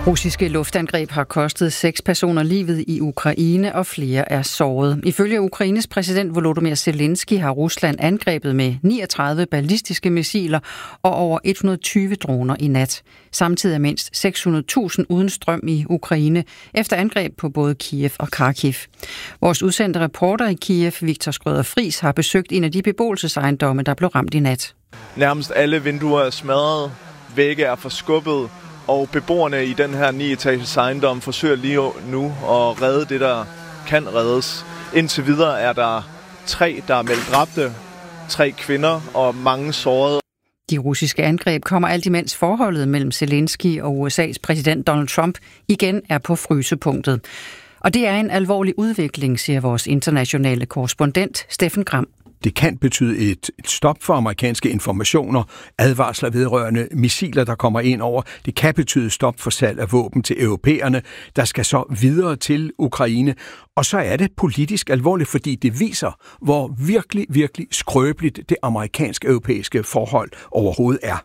Russiske luftangreb har kostet 6 personer livet i Ukraine, og flere er såret. Ifølge Ukraines præsident Volodymyr Zelensky har Rusland angrebet med 39 ballistiske missiler og over 120 droner i nat. Samtidig er mindst 600.000 uden strøm i Ukraine efter angreb på både Kiev og Kharkiv. Vores udsendte reporter i Kiev, Viktor Skrøder-Friis, har besøgt en af de beboelsesejendomme, der blev ramt i nat. Nærmest alle vinduer er smadret, vægge er forskubbet, og beboerne i den her 9-etages ejendom forsøger lige nu at redde det, der kan reddes. Indtil videre er der 3, der er meldt dræbte, 3 kvinder og mange sårede. De russiske angreb kommer alt imens forholdet mellem Zelensky og USA's præsident Donald Trump igen er på frysepunktet. Og det er en alvorlig udvikling, siger vores internationale korrespondent Steffen Gram. Det kan betyde et stop for amerikanske informationer, advarsler vedrørende missiler, der kommer ind over. Det kan betyde stop for salg af våben til europæerne, der skal så videre til Ukraine. Og så er det politisk alvorligt, fordi det viser, hvor virkelig skrøbeligt det amerikansk-europæiske forhold overhovedet er.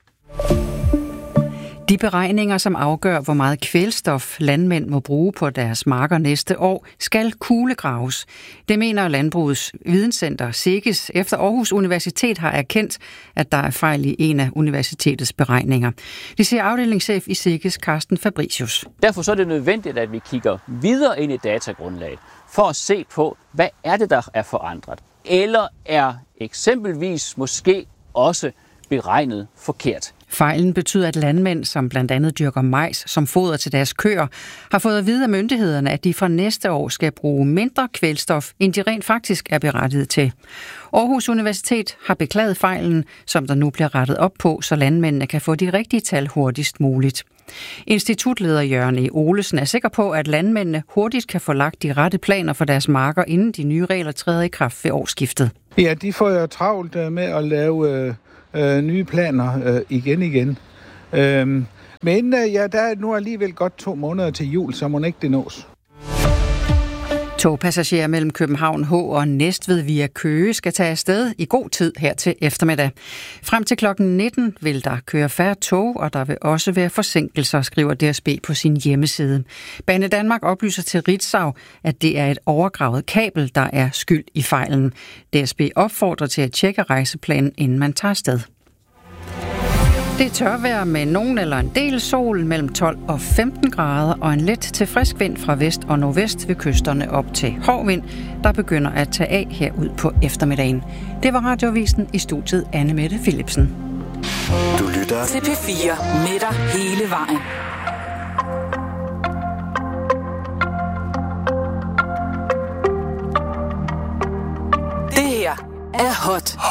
De beregninger, som afgør, hvor meget kvælstof landmænd må bruge på deres marker næste år, skal kuglegraves. Det mener Landbrugets Videnscenter SEGES, efter Aarhus Universitet har erkendt, at der er fejl i en af universitetets beregninger. Det siger afdelingschef i SEGES, Carsten Fabricius. Derfor så er det nødvendigt, at vi kigger videre ind i datagrundlaget for at se på, hvad er det, der er forandret. Eller er eksempelvis måske også beregnet forkert. Fejlen betyder, at landmænd, som blandt andet dyrker majs som foder til deres køer, har fået at vide af myndighederne, at de fra næste år skal bruge mindre kvælstof, end de rent faktisk er berettiget til. Aarhus Universitet har beklaget fejlen, som der nu bliver rettet op på, så landmændene kan få de rigtige tal hurtigst muligt. Institutleder Jørgen E. Olesen er sikker på, at landmændene hurtigt kan få lagt de rette planer for deres marker, inden de nye regler træder i kraft ved årsskiftet. Ja, de får jo travlt med at lave nye planer igen. Men der er nu alligevel godt 2 måneder til jul, så må ikke det nås. Togpassagerer mellem København H og Næstved via Køge skal tage afsted i god tid her til eftermiddag. Frem til klokken 19 vil der køre færre tog, og der vil også være forsinkelser, skriver DSB på sin hjemmeside. Banedanmark oplyser til Ritzau, at det er et overgravet kabel, der er skyld i fejlen. DSB opfordrer til at tjekke rejseplanen, inden man tager afsted. Det er tørvejr med nogen eller en del sol mellem 12 og 15 grader og en let til frisk vind fra vest og nordvest ved kysterne op til hård vind, der begynder at tage af herud på eftermiddagen. Det var Radioavisen, i studiet Anne Mette Philipsen. Du lytter til P4 med dig hele vejen. Det her er Hot